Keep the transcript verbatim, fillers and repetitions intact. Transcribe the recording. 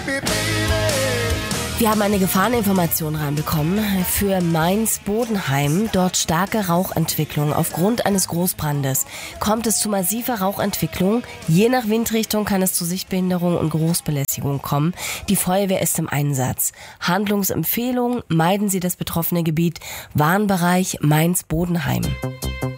Wir haben eine Gefahreninformation reinbekommen für Mainz-Bodenheim. Dort starke Rauchentwicklung. Aufgrund eines Großbrandes kommt es zu massiver Rauchentwicklung. Je nach Windrichtung kann es zu Sichtbehinderung und Geruchsbelästigung kommen. Die Feuerwehr ist im Einsatz. Handlungsempfehlung: meiden Sie das betroffene Gebiet. Warnbereich Mainz-Bodenheim.